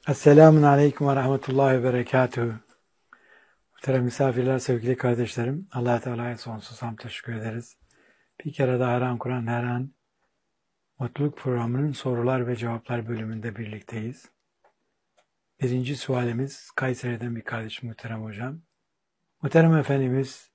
Esselamun Aleyküm ve Rahmetullahi ve Berekatuhu. Muhterem misafirler, sevgili kardeşlerim. Allah Teala'ya sonsuz hamd teşekkür ederiz. Bir kere daha her an Kur'an, her an Mutluluk Programı'nın sorular ve cevaplar bölümünde birlikteyiz. Birinci sualimiz Kayseri'den bir kardeşim Muhterem Hocam. Muhterem Efendimiz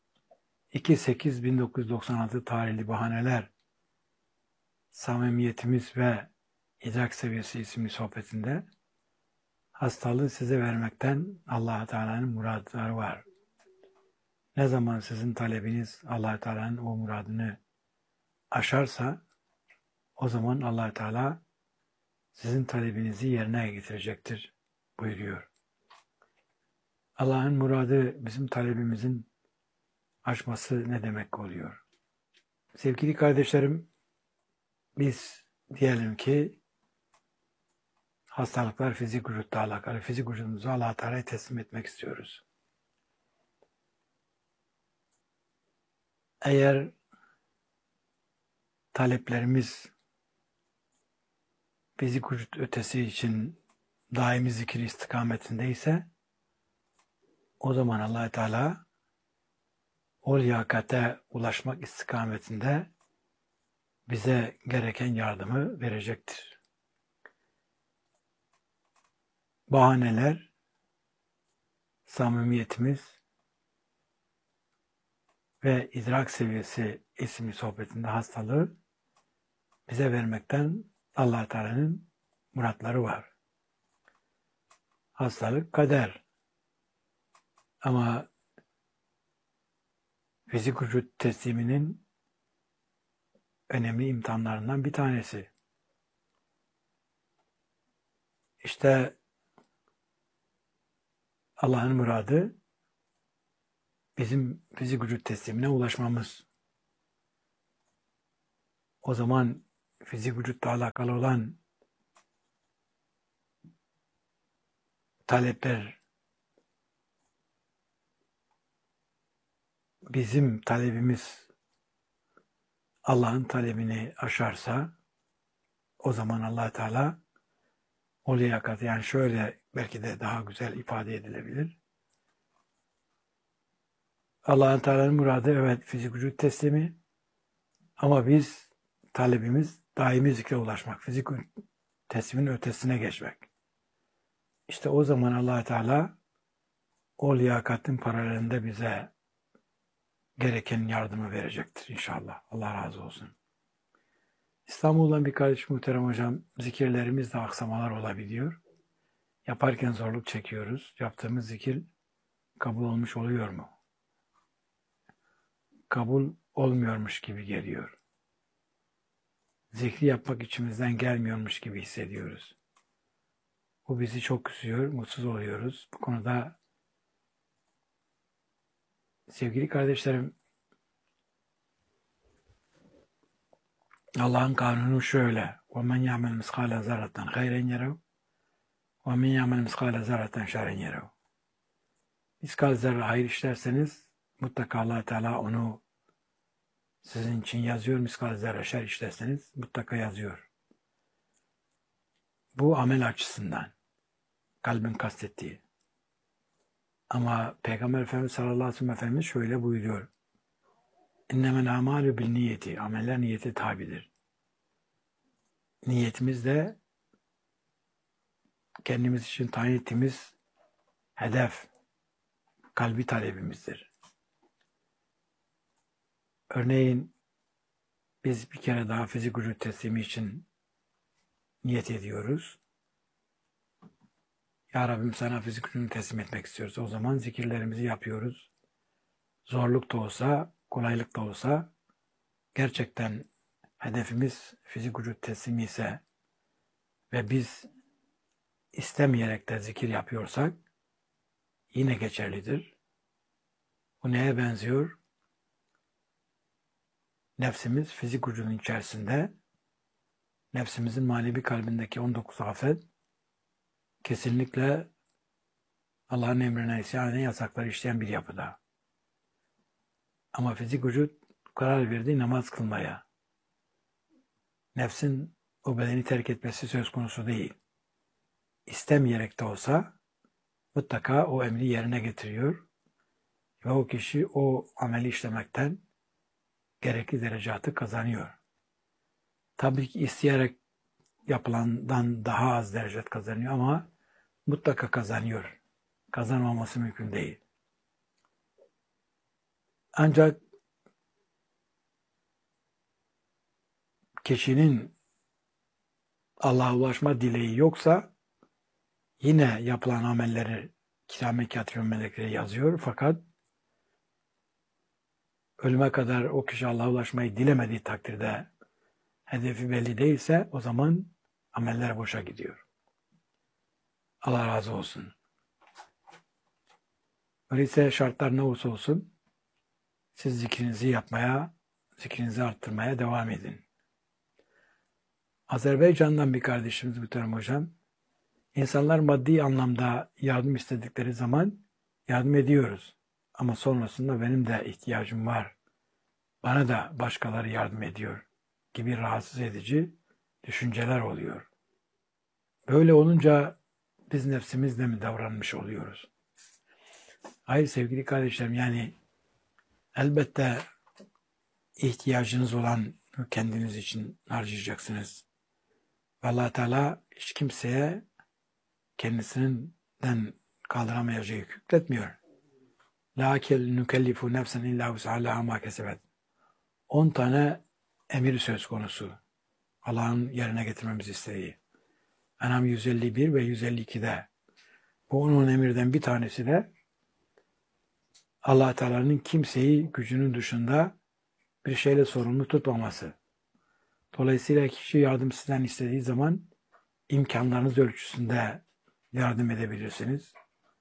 2-8-1996 tarihli bahaneler, samimiyetimiz ve idrak seviyesi isimli sohbetinde hastalığı size vermekten Allah Teala'nın muradları var. Ne zaman sizin talebiniz Allah Teala'nın o muradını aşarsa o zaman Allah Teala sizin talebinizi yerine getirecektir buyuruyor. Allah'ın muradı bizim talebimizin aşması ne demek oluyor? Sevgili kardeşlerim, biz diyelim ki hastalıklar fizik vücutla alakalı. Fizik vücudumuzu Allah Teala'ya teslim etmek istiyoruz. Eğer taleplerimiz fizik vücut ötesi için daimi zikir istikametindeyse o zaman Allah Teala o liyakate ulaşmak istikametinde bize gereken yardımı verecektir. Bahaneler, samimiyetimiz ve idrak seviyesi isimli sohbetinde hastalığı bize vermekten Allah Teala'nın muratları var. Hastalık kader. Ama fizik vücut tesliminin önemli imtihanlarından bir tanesi. İşte Allah'ın muradı bizim fizik vücut teslimine ulaşmamız. O zaman fizik vücutla alakalı olan talepler bizim talebimiz Allah'ın talebini aşarsa o zaman Allah Teala o liyakat, yani şöyle belki de daha güzel ifade edilebilir. Allah'ın Teala'nın muradı evet fizik vücut teslimi ama biz talebimiz daimi zikre ulaşmak, fizik teslimin ötesine geçmek. İşte o zaman Allah Teala o liyakatın paralelinde bize gereken yardımı verecektir inşallah. Allah razı olsun. İstanbul'dan bir kardeş Muhterem Hocam, zikirlerimizde aksamalar olabiliyor. Yaparken zorluk çekiyoruz. Yaptığımız zikir kabul olmuş oluyor mu? Kabul olmuyormuş gibi geliyor. Zikri yapmak içimizden gelmiyormuş gibi hissediyoruz. Bu bizi çok üzüyor, mutsuz oluyoruz. Bu konuda sevgili kardeşlerim, Allah'ın kanunu şöyle: وَمَنْ يَعْمَلْ مِسْقَالَ ذَرَّةً خَيْرًا يَرَهُ وَمَنْ يَعْمَلْ مِسْقَالَ ذَرَّةً شَرًّا يَرَهُ. Miskal zerre hayır işlerseniz mutlaka Allah Teala onu sizin için yazıyor. Miskal zerre şer işlerseniz mutlaka yazıyor. Bu amel açısından kalbin kastettiği. Ama Peygamber Efendimiz sallallahu aleyhi ve sellem şöyle buyuruyor: İnnemel amalü bil niyeti. Ameller niyete tabidir. Niyetimiz de kendimiz için tayin ettiğimiz hedef, kalbi talebimizdir. Örneğin biz bir kere daha fizik vücut teslimi için niyet ediyoruz. Ya Rabbim sana fizik vücudunu teslim etmek istiyoruz. O zaman zikirlerimizi yapıyoruz. Zorluk da olsa, kolaylık da olsa gerçekten hedefimiz fizik vücut teslimi ise ve biz istemeyerek de zikir yapıyorsak yine geçerlidir. Bu neye benziyor? Nefsimiz fizik vücudun içerisinde, nefsimizin manevi kalbindeki 19 afet kesinlikle Allah'ın emrine isyan eden, yasakları işleyen bir yapıda. Ama fizik vücut karar verdiği namaz kılmaya. Nefsin o bedeni terk etmesi söz konusu değil. istemeyerek de olsa mutlaka o emri yerine getiriyor ve o kişi o ameli işlemekten gerekli derecatı kazanıyor. Tabii ki isteyerek yapılandan daha az derecet kazanıyor ama mutlaka kazanıyor. Kazanmaması mümkün değil. Ancak kişinin Allah'a ulaşma dileği yoksa yine yapılan amelleri kâme kâtibün melekleri yazıyor. Fakat ölüme kadar o kişi Allah'a ulaşmayı dilemediği takdirde hedefi belli değilse o zaman ameller boşa gidiyor. Allah razı olsun. Öyleyse şartlar ne olursa olsun siz zikrinizi yapmaya, zikrinizi arttırmaya devam edin. Azerbaycan'dan bir kardeşimiz muhterem hocam, insanlar maddi anlamda yardım istedikleri zaman yardım ediyoruz. Ama sonrasında benim de ihtiyacım var, bana da başkaları yardım ediyor gibi rahatsız edici düşünceler oluyor. Böyle olunca biz nefsimizle mi davranmış oluyoruz? Hayır sevgili kardeşlerim, yani elbette ihtiyacınız olan kendiniz için harcayacaksınız. Allah Teala hiç kimseye kendisinden kaldıramayacağı yük yükletmiyor. La nukellifu nefsen illa vus'aha ma kesebet. 10 tane emir söz konusu. Allah'ın yerine getirmemizi istediği. En'am 151 ve 152'de. Bu 10 emirden bir tanesi de Allah Teala'nın kimseyi gücünün dışında bir şeyle sorumlu tutmaması. Dolayısıyla kişi yardım sizden istediği zaman imkanlarınız ölçüsünde yardım edebilirsiniz.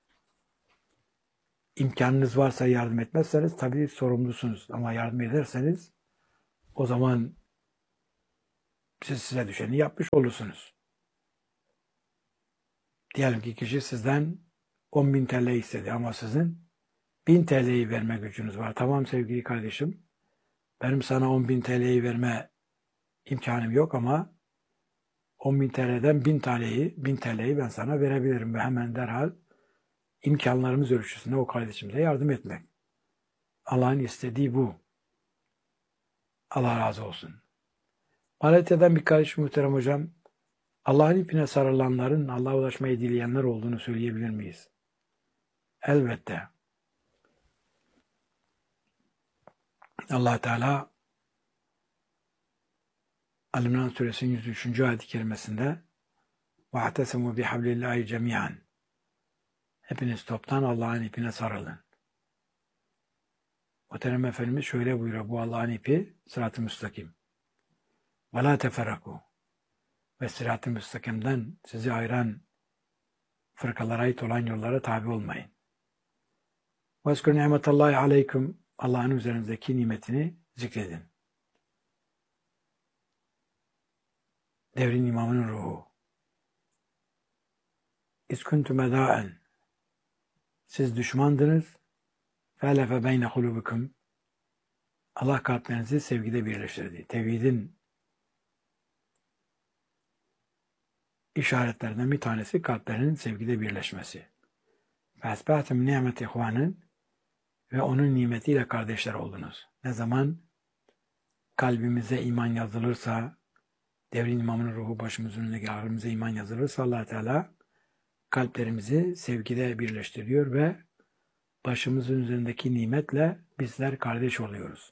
İmkanınız varsa yardım etmezseniz tabii sorumlusunuz. Ama yardım ederseniz o zaman siz size düşeni yapmış olursunuz. Diyelim ki kişi sizden 10.000 TL istedi ama sizin 1000 TL'yi verme gücünüz var. Tamam sevgili kardeşim, benim sana 10.000 TL'yi verme imkanım yok ama 10.000 TL'den 1000 TL'yi ben sana verebilirim ve hemen derhal imkanlarımız ölçüsünde o kardeşimize yardım etmek. Allah'ın istediği bu. Allah razı olsun. Malatya'dan bir kardeşim muhterem hocam, Allah'ın ipine sarılanların Allah'a ulaşmayı dileyenler olduğunu söyleyebilir miyiz? Elbette. Allah Teala Al-İmran Suresinin 103. ayet-i kerimesinde وَاَعْتَسِمُوا بِحَبْلِ اللّٰهِ جَمِيعًا. Hepiniz toptan Allah'ın ipine sarılın. Muhterem Efendimiz şöyle buyuruyor, bu Allah'ın ipi sırat-ı müstakim. وَلَا تَفَرَّقُوا. Ve sırat-ı müstakimden sizi ayıran fırkalara ait olan yollara tabi olmayın. وَاذْكُرْ نِعْمَةَ اللّٰهِ عَلَيْكُمْ. Allah'ın üzerinizdeki nimetini zikredin. Devrin imamının ruhu. اِذْ كُنْتُمْ اَدَاءً. Siz düşmandınız. فَاَلَفَ بَيْنَ قُلُوبِكُمْ. Allah kalplerinizi sevgide birleştirdi. Tevhidin işaretlerinden bir tanesi kalplerinin sevgide birleşmesi. فَاَسْبَحْتُمْ نِعْمَةِ اِخْوَانٍ. Ve onun nimetiyle kardeşler oldunuz. Ne zaman kalbimize iman yazılırsa, devrin imamının ruhu başımızın önündeki kalbimize iman yazılırsa Allah Teala kalplerimizi sevgide birleştiriyor ve başımızın üzerindeki nimetle bizler kardeş oluyoruz.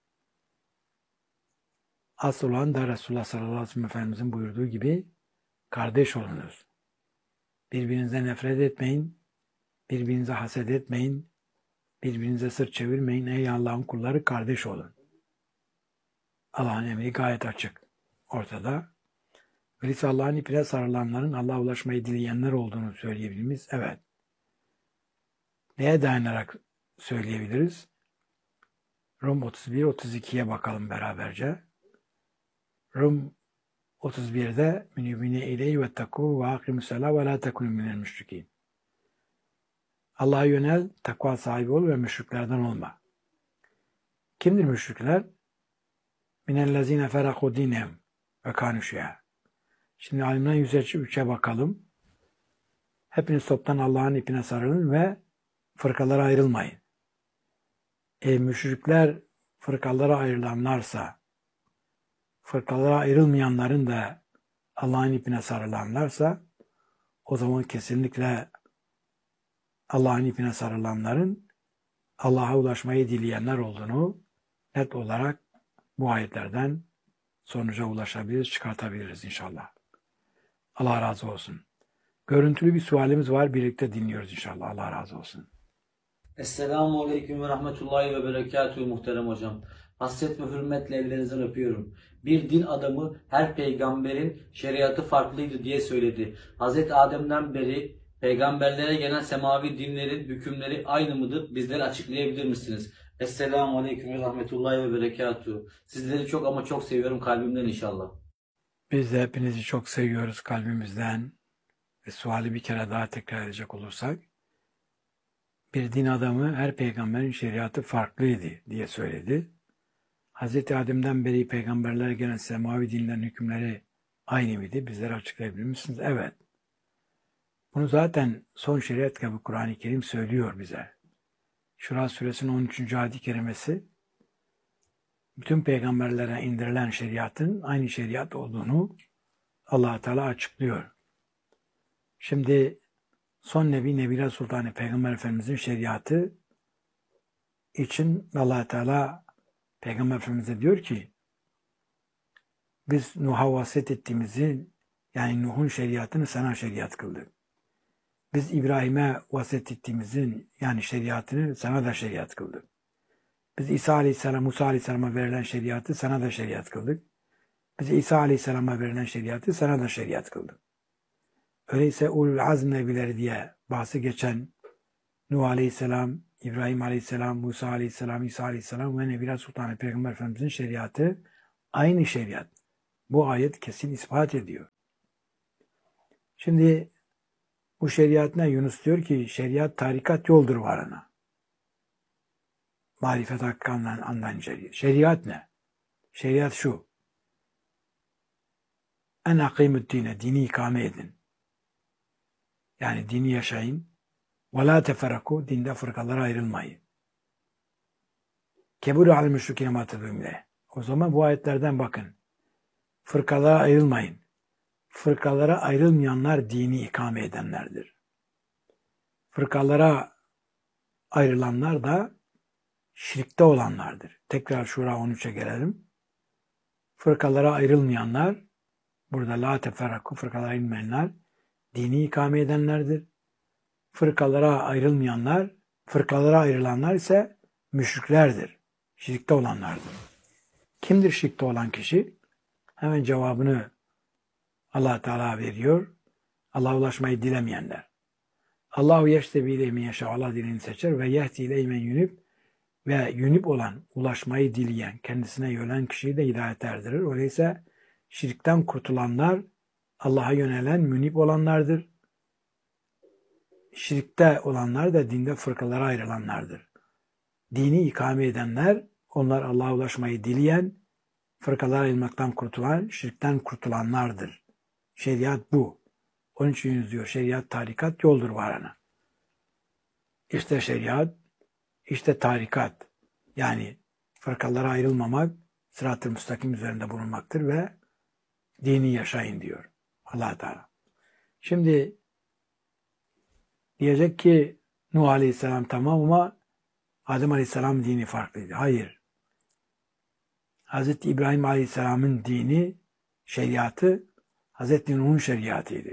Asıl olan da Resulullah sallallahu aleyhi ve sellem Efendimizin buyurduğu gibi kardeş olunuz. Birbirinize nefret etmeyin, birbirinize haset etmeyin, birbirinize sırt çevirmeyin. Ey Allah'ın kulları, kardeş olun. Allah'ın emri gayet açık. Ortada. Öyleyse Allah'ın ipine sarılanların Allah'a ulaşmayı dileyenler olduğunu söyleyebilir miyiz? Evet. Neye dayanarak söyleyebiliriz? Rum 31-32'ye bakalım beraberce. Rum 31'de minübine ileyhi ve takû ve akimussalâ ve lâ tekûnü minel müşrikîn. Allah'a yönel, takva sahibi ol ve müşriklerden olma. Kimdir müşrikler? Minellezîne ferakû dînehum ve kânû şi'a. Şimdi Al-İmran 103'e bakalım. Hepiniz toptan Allah'ın ipine sarılın ve fırkalara ayrılmayın. Müşrikler fırkalara ayrılanlarsa, fırkalara ayrılmayanların da Allah'ın ipine sarılanlarsa, o zaman kesinlikle Allah'ın ipine sarılanların Allah'a ulaşmayı dileyenler olduğunu net olarak bu ayetlerden sonuca ulaşabiliriz, çıkartabiliriz inşallah. Allah razı olsun. Görüntülü bir sualimiz var. Birlikte dinliyoruz inşallah. Allah razı olsun. Esselamu Aleyküm ve Rahmetullahi ve Berekatuhu muhterem hocam. Hasret ve hürmetle ellerinizden öpüyorum. Bir din adamı her peygamberin şeriatı farklıydı diye söyledi. Hazreti Adem'den beri peygamberlere gelen semavi dinlerin hükümleri aynı mıdır? Bizlere açıklayabilir misiniz? Esselamu Aleyküm ve Rahmetullahi ve Berekatuhu. Sizleri çok ama çok seviyorum kalbimden inşallah. Biz de hepinizi çok seviyoruz kalbimizden. Ve suali bir kere daha tekrar edecek olursak, bir din adamı her peygamberin şeriatı farklıydı diye söyledi. Hz. Adem'den beri peygamberlere gelen semavi dinlerin hükümleri aynı mıydı? Bizlere açıklayabilir misiniz? Evet. Bunu zaten son şeriat kitabı Kur'an-ı Kerim söylüyor bize. Şura suresinin 13. ayet-i kerimesi bütün peygamberlere indirilen şeriatın aynı şeriat olduğunu Allah Teala açıklıyor. Şimdi son Nebi Nebiler Sultanı Peygamber Efendimizin şeriatı için Allah Teala Peygamber Efendimiz'e diyor ki biz Nuh'a vasiyet ettiğimizi, yani Nuh'un şeriatını sana şeriat kıldık. Biz İbrahim'e vasiyet ettiğimizin, yani şeriatını sana da şeriat kıldık. Biz İsa Aleyhisselam, Musa Aleyhisselam'a verilen şeriatı sana da şeriat kıldık. Biz İsa Aleyhisselam'a verilen şeriatı sana da şeriat kıldık. Öyleyse ulul azm nebileri diye bahsi geçen Nuh Aleyhisselam, İbrahim Aleyhisselam, Musa Aleyhisselam, İsa Aleyhisselam ve Nebiler Sultanı Peygamber Efendimizin şeriatı aynı şeriat. Bu ayet kesin ispat ediyor. Şimdi bu şeriat ne? Yunus diyor ki şeriat tarikat yoldur varana. Marifet hakkı andan şeriat. Şeriat ne? Şeriat şu. En akimüd dine, dini ikame edin. Yani dini yaşayın. Ve la teferraku, dinde fırkalara ayrılmayın. Keburu al müşrikine matedümle. O zaman bu ayetlerden bakın. Fırkalara ayrılmayın. Fırkalara ayrılmayanlar dini ikame edenlerdir. Fırkalara ayrılanlar da şirkte olanlardır. Tekrar Şura 13'e gelelim. Fırkalara ayrılmayanlar, burada la teferraku, fırkalara ayrılmayanlar dini ikame edenlerdir. Fırkalara ayrılmayanlar, fırkalara ayrılanlar ise müşriklerdir. Şirkte olanlardır. Kimdir şirkte olan kişi? Hemen cevabını Allah Teala veriyor. Allah'a ulaşmayı dilemeyenler. Allahu yeştebi ileyhi men yeşâ. Allah dilini seçer ve yehdi ileyhi men yunib ve yunib olan, ulaşmayı dileyen, kendisine yönelen kişiyi de hidayet erdirir. Öyleyse şirkten kurtulanlar Allah'a yönelen münib olanlardır. Şirkte olanlar da dinde fırkalara ayrılanlardır. Dini ikame edenler, onlar Allah'a ulaşmayı dileyen, fırkalara ayrılmaktan kurtulan, şirkten kurtulanlardır. Şeriat bu. Onun için diyor şeriat tarikat yoldur varana. İşte şeriat, işte tarikat. Yani fırkalara ayrılmamak, sırat-ı müstakim üzerinde bulunmaktır ve dini yaşayın diyor Allah Teala. Şimdi diyecek ki Nuh Aleyhisselam tamam ama Adem Aleyhisselam dini farklıydı. Hayır. Hz. İbrahim Aleyhisselam'ın dini, şeriatı Hz. Nuh'un şeriatıydı.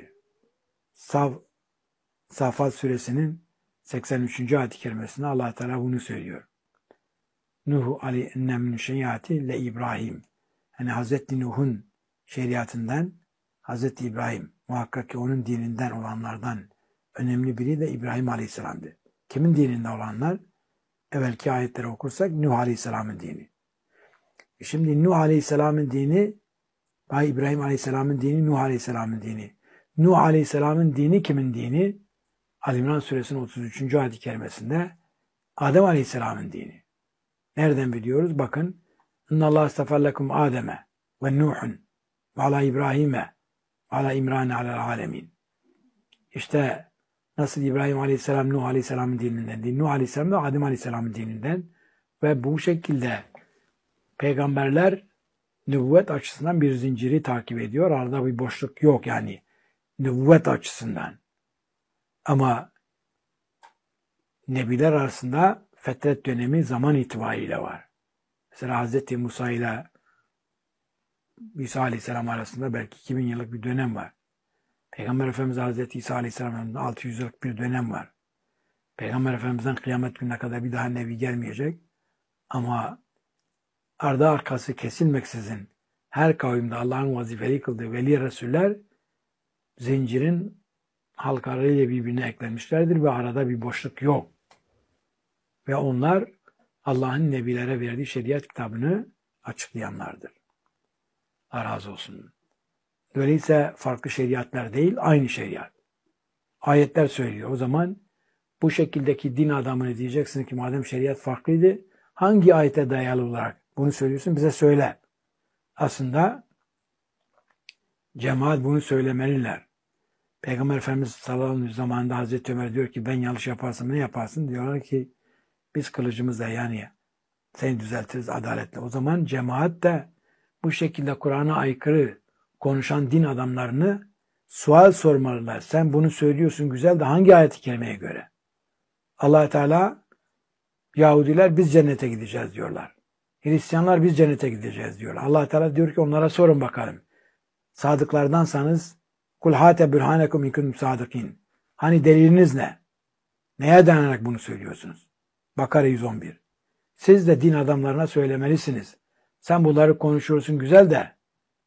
Safat suresinin 83. ayet-i kerimesinde Allah Teala bunu söylüyor. Nuh aleyhisselam'ın şeriatı le İbrahim. Yani Hz. Nuh'un şeriatından Hz. İbrahim, muhakkak ki onun dininden olanlardan önemli biri de İbrahim Aleyhisselam'dı. Kimin dininde olanlar? Evvelki ayetleri okursak Nuh Aleyhisselam'ın dini. Şimdi Nuh Aleyhisselam'ın dini, İbrahim Aleyhisselam'ın dini, Nuh Aleyhisselam'ın dini. Nuh Aleyhisselam'ın dini kimin dini? Ali İmran suresinin 33. ayet-i kerimesinde Adem Aleyhisselam'ın dini. Nereden biliyoruz? Bakın. İnnallâhe istaferlekum Adem'e ve Nuh'un ve ala İbrahim'e ve ala İmran alel alemin. İşte Nasıl İbrahim Aleyhisselam Nuh Aleyhisselam'ın dininden değil. Nuh Aleyhisselam da Adem Aleyhisselam'ın dininden. Ve bu şekilde peygamberler nübüvvet açısından bir zinciri takip ediyor. Arada bir boşluk yok yani nübüvvet açısından. Ama nebiler arasında fetret dönemi zaman itibariyle var. Mesela Hz. Musa ile İsa Aleyhisselam arasında belki 2000 yıllık bir dönem var. Peygamber Efendimiz Hz. İsa Aleyhisselam arasında 600 yıllık bir dönem var. Peygamber Efendimiz'den kıyamet gününe kadar bir daha nebi gelmeyecek. Ama ardı arkası kesilmeksizin her kavimde Allah'ın vazifeli kıldığı veli Resuller zincirin halkalarıyla birbirine eklenmişlerdir ve arada bir boşluk yok. Ve onlar Allah'ın nebilere verdiği şeriat kitabını açıklayanlardır. Allah razı olsun. Öyleyse farklı şeriatlar değil, aynı şeriat. Ayetler söylüyor. O zaman bu şekildeki din adamını diyeceksin ki madem şeriat farklıydı, hangi ayete dayalı olarak bunu söylüyorsun bize söyle. Aslında cemaat bunu söylemeliler. Peygamber Efendimiz sallallahu aleyhi ve sellem zamanında Hazreti Ömer diyor ki ben yanlış yaparsam ne yaparsın? Diyorlar ki biz kılıcımızla yani seni düzeltiriz adaletle. O zaman cemaat de bu şekilde Kur'an'a aykırı konuşan din adamlarını sual sormalılar. Sen bunu söylüyorsun güzel de hangi ayet-i kerimeye göre? Allah Teala Yahudiler biz cennete gideceğiz diyorlar. Hristiyanlar biz cennete gideceğiz diyorlar. Allah Teala diyor ki onlara sorun bakalım. Sadıklardansanız kul hate burhanekum in kuntum sadikin. Hani deliliniz ne? Neye dayanarak bunu söylüyorsunuz? Bakara 111. Siz de din adamlarına söylemelisiniz. Sen bunları konuşuyorsun güzel de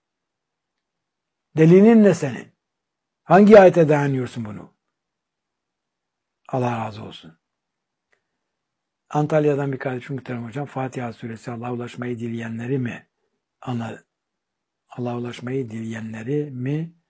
delilin ne senin? Hangi ayete dayanıyorsun bunu? Allah razı olsun. Antalya'dan bir kardeşim muhterem hocam. Fatiha suresi Allah'a ulaşmayı dileyenleri mi